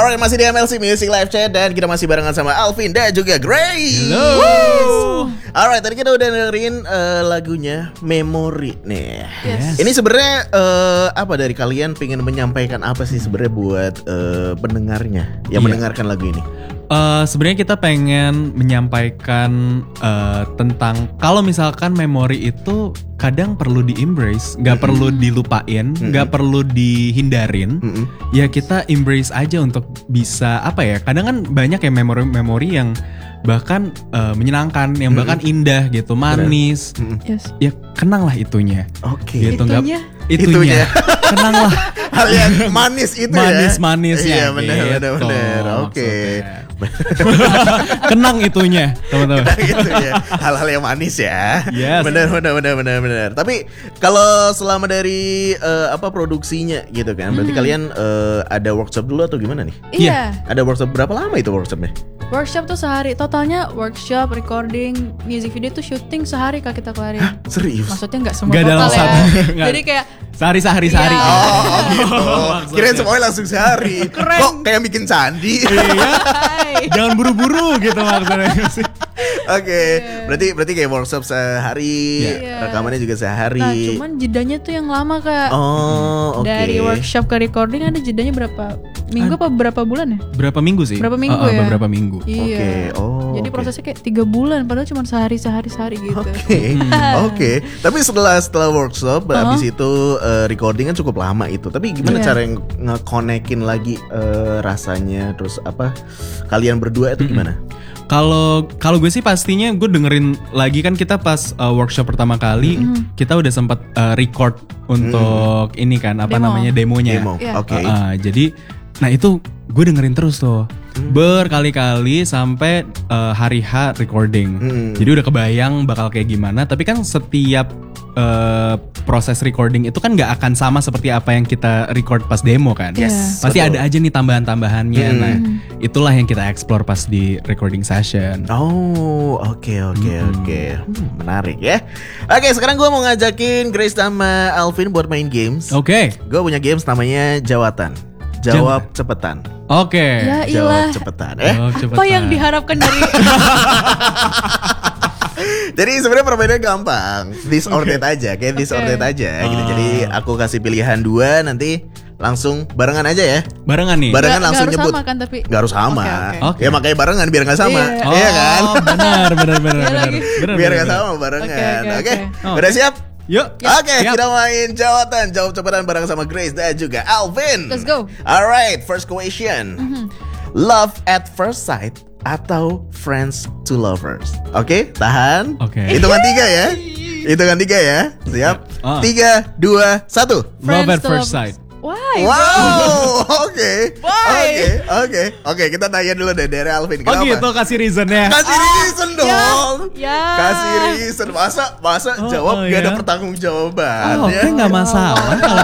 Alright, masih di MLC Music Live Chat dan kita masih barengan sama Alvin dan juga Grace. Hello. Alright, tadi kita udah dengerin lagunya Memory nih. Yes. Ini sebenarnya apa dari kalian pengen menyampaikan apa sih sebenarnya buat pendengarnya yang mendengarkan lagu ini? Sebenarnya kita pengen menyampaikan tentang kalau misalkan memori itu kadang perlu di-embrace, nggak perlu dilupain, nggak perlu dihindarin. Ya kita embrace aja untuk bisa apa ya? Kadang kan banyak ya memori-memori yang bahkan menyenangkan, yang bahkan indah gitu, manis. Yes. Ya kenanglah itunya. Oke. Gitu, Itunya. Kenanglah hal yang manis itu manis ya. Iya ya. benar. Oke. Kenang itunya, teman-teman. Kenang itu ya. Hal-hal yang manis ya. Yes. Benar. Tapi kalau selama dari produksinya gitu kan, berarti kalian ada workshop dulu atau gimana nih? Iya. Ada workshop berapa lama itu workshopnya? Workshop tuh sehari. Totalnya workshop, recording, music video tuh syuting sehari Kak kita kelarin. Hah, serius? Maksudnya gak semua Gak dalam total ya. satu. Jadi kayak Sehari. Iya. Oh gitu. Kirain semuanya langsung sehari. Keren. Kok kayak bikin candi? Hai. Jangan buru-buru gitu maksudnya. Oke. Berarti kayak workshop sehari, Iya. rekamannya juga sehari. Nah cuman jedanya tuh yang lama Kak. Oh, oke. Dari workshop ke recording ada jedanya berapa minggu apa berapa bulan ya? Berapa minggu sih? Berapa minggu ya? Beberapa minggu. Iya. Oke. Jadi prosesnya kayak 3 bulan padahal cuma sehari gitu. Oke. Tapi setelah workshop habis itu recording kan cukup lama itu. Tapi gimana cara yang nge-connectin lagi rasanya, terus apa kalian berdua itu gimana? Kalau gue sih pastinya gue dengerin lagi kan kita pas workshop pertama kali kita udah sempat record untuk ini kan apa namanya demonya. Demo. Iya. Oke. Jadi nah itu gue dengerin terus tuh berkali-kali sampai hari H recording. Jadi udah kebayang bakal kayak gimana. Tapi kan setiap proses recording itu kan nggak akan sama seperti apa yang kita record pas demo kan. Yes, Pasti betul. ada aja nih tambahan-tambahannya. Nah itulah yang kita explore pas di recording session. Oh, oke. Menarik ya. Oke, sekarang gue mau ngajakin Grace sama Alvin buat main games. Oke. Gue punya games namanya Jawatan. Jawab cepetan. Oke. Ya Jawab ilah. cepetan. Jawab Apa cepetan. yang diharapkan dari Jadi sebenarnya permainannya gampang. This or that aja, kayak this or that aja gitu. Jadi aku kasih pilihan 2, nanti langsung barengan aja ya. Barengan nih. Barengan Nggak langsung harus nyebut. sama kan tapi Gak harus sama. Oke. Ya makanya barengan biar gak sama. Iya. Iya kan? Benar. lagi. Biar gak sama barengan. Oke. Udah siap? Yuk. Oke, Siap. kita main jawatan. Jawab cepetan bareng sama Grace dan juga Alvin. Let's go. Alright, first question. Love at first sight atau friends to lovers? Oke, tahan. Oke. Hitungan 3 ya. Hitungan 3 ya. Siap? 3, 2, 1. Love at to first lovers. sight. Why? Wow, oke. Why? Oke, kita tanya dulu deh dari Alvin. Oh Kenapa? gitu kasih reasonnya. Kasih reason dong. Ya. Kasih reason. Masa jawab gak ada iya. pertanggungjawaban Oke ya? nggak masalah kalau